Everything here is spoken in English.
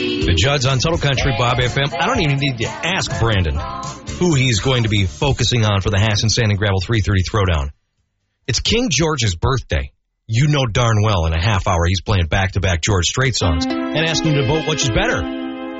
The Judds on Total Country Bob FM. I don't even need to ask Brandon who he's going to be focusing on for the Hassan Sand and Gravel 330 Throwdown. It's King George's birthday. You know darn well in a half hour he's playing back-to-back George Strait songs and asking him to vote which is better.